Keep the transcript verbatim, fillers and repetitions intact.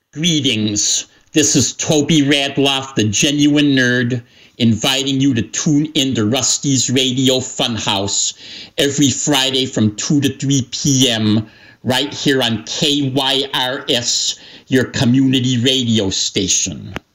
Greetings. This is Toby Radloff, the Genuine Nerd, inviting you to tune in to Rusty's Radio Funhouse every Friday from two to three p.m. right here on K Y R S, your community radio station.